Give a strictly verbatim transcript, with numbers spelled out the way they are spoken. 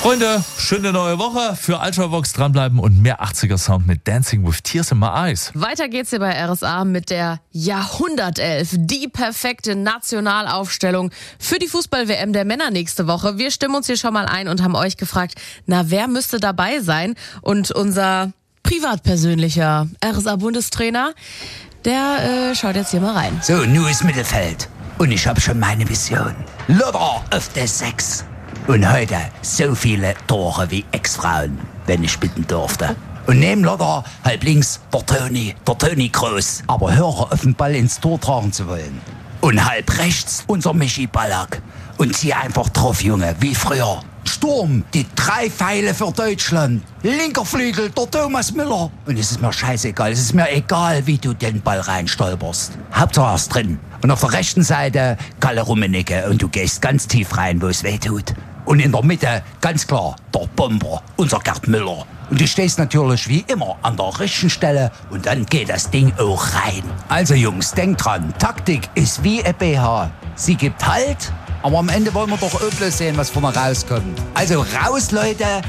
Freunde, schöne neue Woche. Für Ultravox dranbleiben und mehr achtziger Sound mit Dancing with Tears in My Eyes. Weiter geht's hier bei R S A mit der Jahrhundertelf. Die perfekte Nationalaufstellung für die Fußball-W M der Männer nächste Woche. Wir stimmen uns hier schon mal ein und haben euch gefragt, na, wer müsste dabei sein? Und unser privatpersönlicher R S A-Bundestrainer, der äh, schaut jetzt hier mal rein. So, nu ist Mittelfeld. Und ich habe schon meine Vision. Lothar auf der Sechs. Und heute so viele Tore wie Ex-Frauen, wenn ich bitten durfte. Und neben Lothar halb links der Toni, der Toni Kroos. Aber höre auf den Ball ins Tor tragen zu wollen. Und halb rechts unser Michi Ballack. Und zieh einfach drauf, Junge, wie früher. Sturm, die drei Pfeile für Deutschland. Linker Flügel, der Thomas Müller. Und es ist mir scheißegal, es ist mir egal, wie du den Ball reinstolperst. Hauptsache er ist drin. Und auf der rechten Seite Kalle Rummenigge. Und du gehst ganz tief rein, wo es weh tut. Und in der Mitte, ganz klar, der Bomber, unser Gerd Müller. Und du stehst natürlich wie immer an der richtigen Stelle und dann geht das Ding auch rein. Also Jungs, denkt dran, Taktik ist wie ein B H. Sie gibt Halt, aber am Ende wollen wir doch auch bloß sehen, was vorne rauskommt. Also raus, Leute,